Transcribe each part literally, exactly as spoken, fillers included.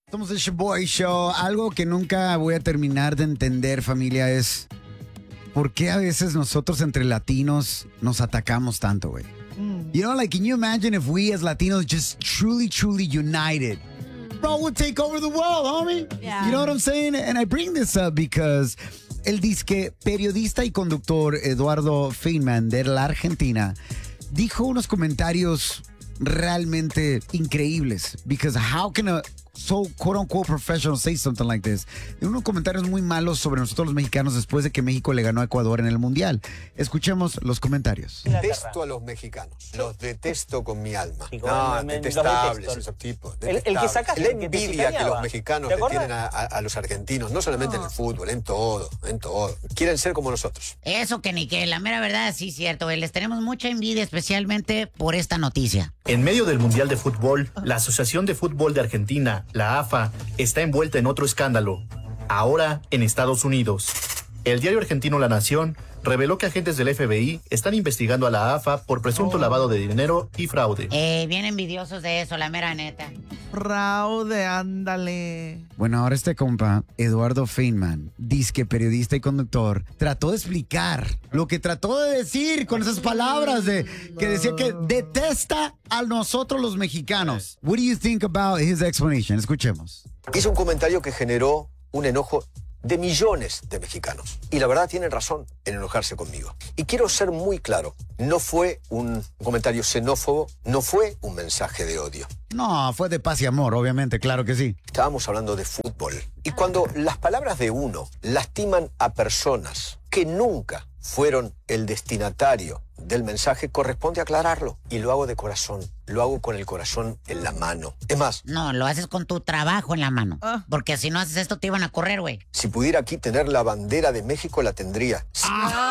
Somos el Shoboy Show. Algo que nunca voy a terminar de entender, familia, es por qué a veces nosotros entre latinos nos atacamos tanto, güey. Mm. You know, like, can you imagine if we as Latinos just truly, truly united? Bro, we'll take over the world, homie. Yeah. You know what I'm saying? And I bring this up because el disque periodista y conductor Eduardo Feynman de la Argentina dijo unos comentarios realmente increíbles. Because how can a so quote-unquote professional say something like this? Unos comentarios muy malos sobre nosotros los mexicanos después de que México le ganó a Ecuador en el Mundial. Escuchemos los comentarios. Detesto a los mexicanos. Los detesto con mi alma. No, detestables esos tipos. El, el que sacaste, la envidia que, que los mexicanos le tienen a, a, a los argentinos, no solamente no. en el fútbol, en todo, en todo. Quieren ser como nosotros. Eso que ni que, la mera verdad, sí cierto, güey. Les tenemos mucha envidia, especialmente por esta noticia. En medio del Mundial de Fútbol, la Asociación de Fútbol de Argentina, la A F A, está envuelta en otro escándalo, ahora en Estados Unidos. El diario argentino La Nación reveló que agentes del F B I están investigando a la A F A por presunto oh. lavado de dinero y fraude. Eh, bien envidiosos de eso, la mera neta. Fraude, ándale. Bueno, ahora este compa, Eduardo Feynman, disque periodista y conductor, trató de explicar lo que trató de decir con esas palabras de que decía que detesta a nosotros los mexicanos. What do you think about his explanation? Escuchemos. Hizo un comentario que generó un enojo de millones de mexicanos. Y la verdad tienen razón en enojarse conmigo. Y quiero ser muy claro, no fue un comentario xenófobo, no fue un mensaje de odio. No, fue de paz y amor, obviamente, claro que sí. Estábamos hablando de fútbol. Y cuando las palabras de uno lastiman a personas que nunca fueron el destinatario del mensaje, corresponde aclararlo. Y lo hago de corazón. Lo hago con el corazón en la mano. Es más... No, lo haces con tu trabajo en la mano. Ah. Porque si no haces esto te iban a correr, güey. Si pudiera aquí tener la bandera de México, la tendría. Sí.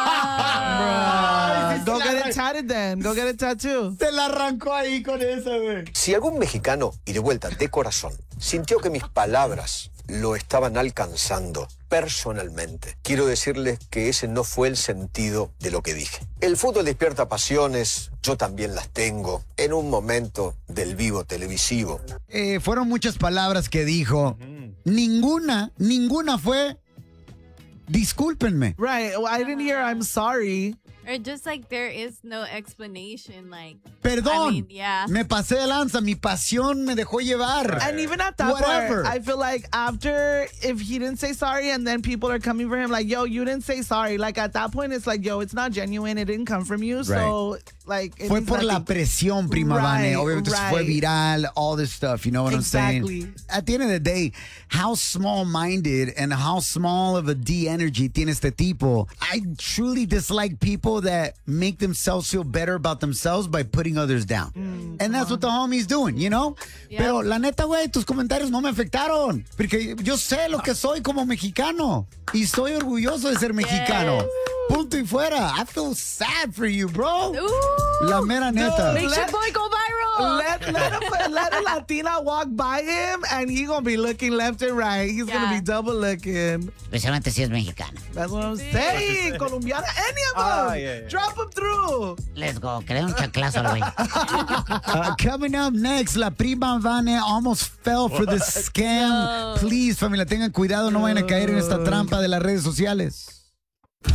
Ah. Go get it tatted then. Go get it tattoo. Se la arrancó ahí con eso, güey. Si algún mexicano, y de vuelta, de corazón, sintió que mis palabras lo estaban alcanzando personalmente, quiero decirles que ese no fue el sentido de lo que dije. El fútbol despierta pasiones, yo también las tengo, en un momento del vivo televisivo. Eh, fueron muchas palabras que dijo. Mm-hmm. Ninguna, ninguna fue discúlpenme. Right, well, I didn't hear I'm sorry. Or just like there is no explanation, like... Perdón, I mean, yeah. me pasé de lanza, mi pasión me dejó llevar. And even at that Whatever. point, I feel like after, if he didn't say sorry and then people are coming for him like, yo, you didn't say sorry. Like at that point, it's like, yo, it's not genuine, it didn't come from you, right. So... Like, fue por la presión, prima right, Vane. Obviamente right. fue viral, all this stuff, you know what exactly. I'm saying? At the end of the day, how small-minded and how small of a D-energy tiene este tipo. I truly dislike people that make themselves feel better about themselves by putting others down. Mm, and that's what the homie's doing, you know? Yeah. Pero la neta, güey, tus comentarios no me afectaron. Porque yo sé lo que soy como mexicano. Y soy orgulloso de ser mexicano. Yes. Punto y fuera. I feel sad for you, bro. Ooh, la mera neta. Make your boy go viral. Let, let, a, let a Latina walk by him and he gonna be looking left and right. He's yeah. gonna be double looking. Especialmente si es mexicano. That's what I'm saying. Colombiana, any of them. Ah, yeah, yeah. Drop them through. Let's go. Que le un chanclazo al güey. uh, coming up next, la prima Vane almost fell for this scam. No. Please, familia, tengan cuidado. No vayan a caer en esta trampa de las redes sociales.